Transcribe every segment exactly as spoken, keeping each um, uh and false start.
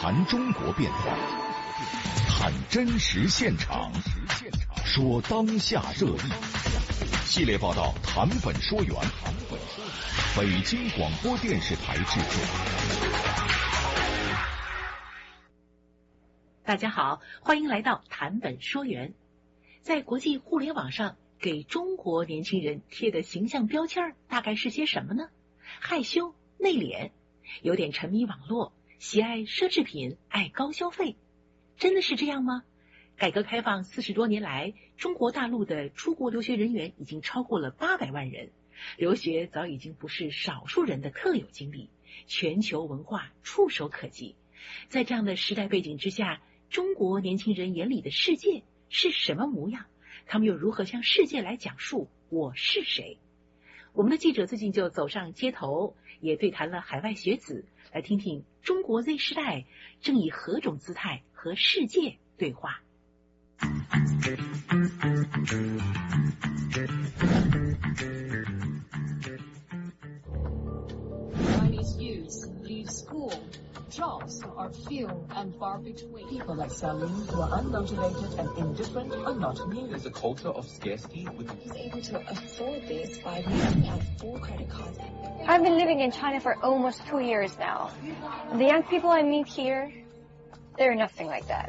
谈中国变化，谈真实现场，说当下热议。系列报道谈本说源，北京广播电视台制作。 大家好，欢迎来到谈本说源。在国际互联网上，给中国年轻人贴的形象标签大概是些什么呢？害羞、内敛，有点沉迷网络，喜爱奢侈品，爱高消费。真的是这样吗？改革开放四十多年来，中国大陆的出国留学人员已经超过了八百万人，留学早已经不是少数人的特有经历，全球文化触手可及。在这样的时代背景之下，中国年轻人眼里的世界是什么模样？他们又如何向世界来讲述我是谁？我们的记者最近就走上街头，也对谈了海外学子，来听听中国 Z 世代正以何种姿态和世界对话。 Chinese youths leave school. Jobs are few and far between. People like Xiaoling who are unmotivated and indifferent are not new. There's a culture of scarcity. I was able to afford this by using out four credit cards. I've been living in China for almost two years now. The young people I meet here, they're nothing like that.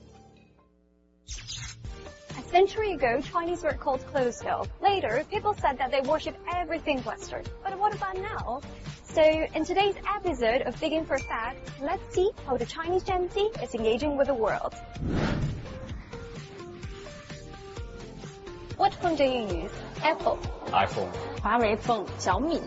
A century ago, Chinese were called closed off. Later, people said that they worship everything Western. But what about now? So, in today's episode of Digging for Facts, let's see how the Chinese Gen Z is engaging with the world. What phone do you use? Apple. iPhone. Huawei phone. Xiaomi.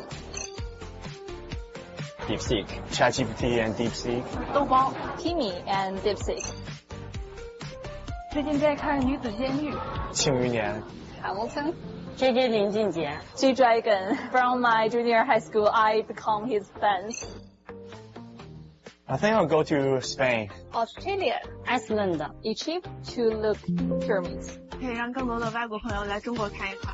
DeepSeek. ChatGPT and DeepSeek. 豆包 Kimi and DeepSeek. 最近在看《女子监狱》。 庆余年。 Hamilton. J J 林俊杰 G-Dragon. From my junior high school, I become his fans. I think I'll go to Spain. Australia. Iceland. Egypt to look pyramids. 可以让更多的外国朋友来中国看一看。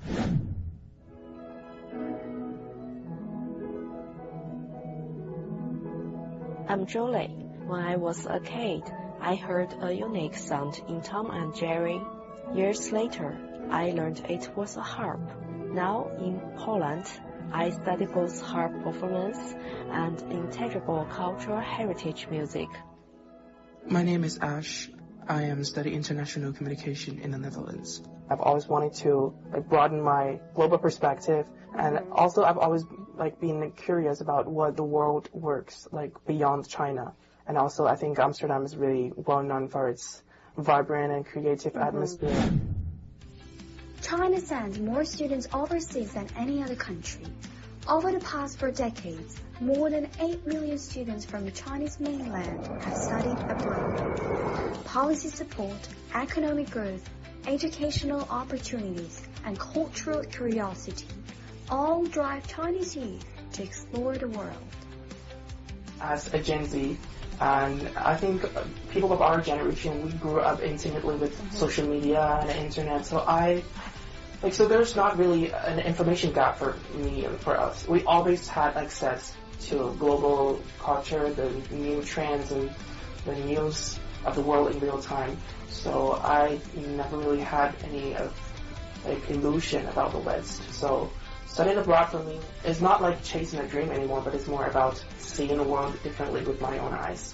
I'm Jolie. When I was a kid, I heard a unique sound in Tom and Jerry. Years later, I learned it was a harp. Now in Poland, I study both harp performance and integral cultural heritage music. My name is Ash. I am studying international communication in the Netherlands. I've always wanted to like broaden my global perspective, and also I've always like been curious about what the world works like beyond China. And also I think Amsterdam is really well known for its vibrant and creative mm-hmm. atmosphere. China sends more students overseas than any other country. Over the past four decades, more than eight million students from the Chinese mainland have studied abroad. Policy support, economic growth, educational opportunities, and cultural curiosity all drive Chinese youth to explore the world. As a Gen Z, and I think people of our generation, we grew up intimately with mm-hmm. social media and the internet, so I Like, so there's not really an information gap for me and for us. We always had access to global culture, the new trends and the news of the world in real time. So I never really had any of, like, illusion about the West. So studying abroad for me is not like chasing a dream anymore, but it's more about seeing the world differently with my own eyes.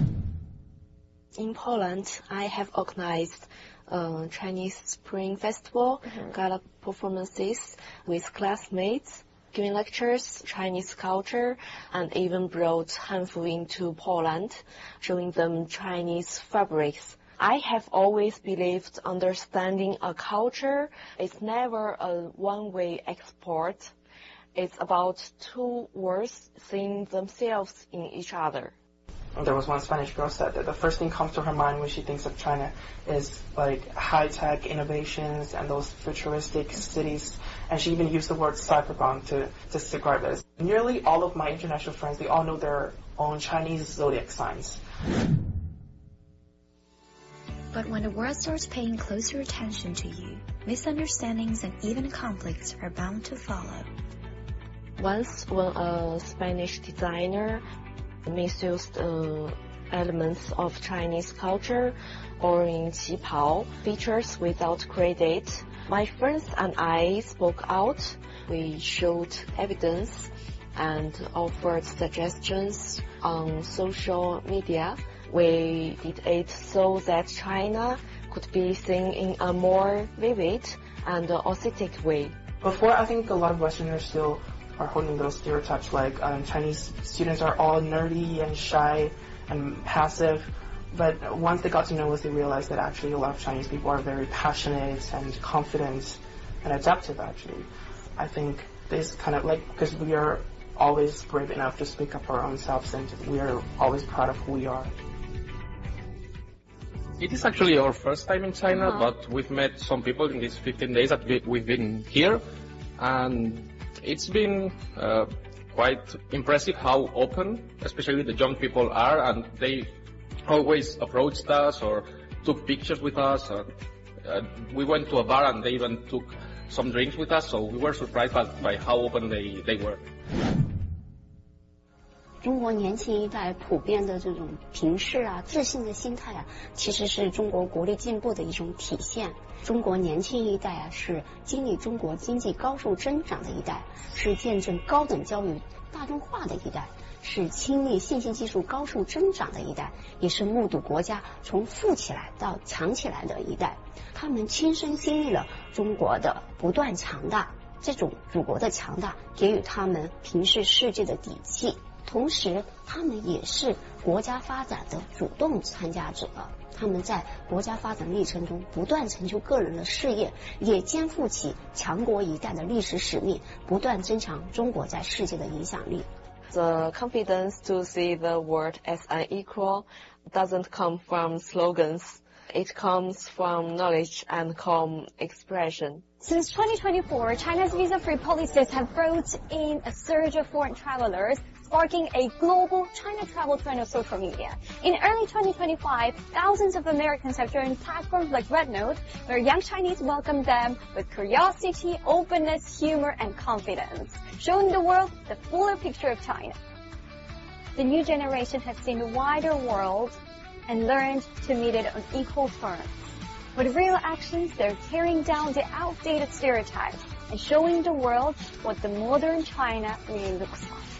In Poland, I have organized Uh, Chinese Spring Festival, mm-hmm. gala performances with classmates, giving lectures, Chinese culture, and even brought Hanfu into Poland, showing them Chinese fabrics. I have always believed understanding a culture is never a one-way export. It's about two worlds seeing themselves in each other. There was one Spanish girl said that the first thing comes to her mind when she thinks of China is like high-tech innovations and those futuristic cities. And she even used the word cyberpunk to, to describe this. Nearly all of my international friends, they all know their own Chinese zodiac signs. But when the world starts paying closer attention to you, misunderstandings and even conflicts are bound to follow. Once when a Spanish designer misused uh, elements of Chinese culture or in qipao, features without credit. My friends and I spoke out. We showed evidence and offered suggestions on social media. We did it so that China could be seen in a more vivid and authentic way. Before, I think a lot of Westerners still are holding those stereotypes like um, Chinese students are all nerdy and shy and passive. But once they got to know us, they realized that actually a lot of Chinese people are very passionate and confident and adaptive, actually. I think this kind of like, because we are always brave enough to speak up our own selves and we are always proud of who we are. It is actually our first time in China, Uh-huh. but we've met some people in these fifteen days that we, we've been here, and it's been uh, quite impressive how open, especially the young people are, and they always approached us or took pictures with us. Or, uh, we went to a bar and they even took some drinks with us, so we were surprised by, by how open they, they were. 中国年轻一代普遍的这种平视啊、自信的心态啊，其实是中国国力进步的一种体现。中国年轻一代啊，是经历中国经济高速增长的一代，是见证高等教育大众化的一代，是亲历信息技术高速增长的一代，也是目睹国家从富起来到强起来的一代。他们亲身经历了中国的不断强大，这种祖国的强大给予他们平视世界的底气。同时，他们也是国家发展的主动参加者。他们在国家发展历程中不断成就个人的事业，也肩负起强国一代的历史使命，不断增强中国在世界的影响力。 The confidence to see the world as unequal doesn't come from slogans. It comes from knowledge and calm expression. Since twenty twenty-four, China's visa-free policies have brought in a surge of foreign travelers, sparking a global China travel trend on social media. In early twenty twenty-five, thousands of Americans have joined platforms like Rednote, where young Chinese welcome them with curiosity, openness, humor, and confidence, showing the world the fuller picture of China. The new generation has seen the wider world and learned to meet it on equal terms. With real actions, they're tearing down the outdated stereotypes and showing the world what the modern China really looks like.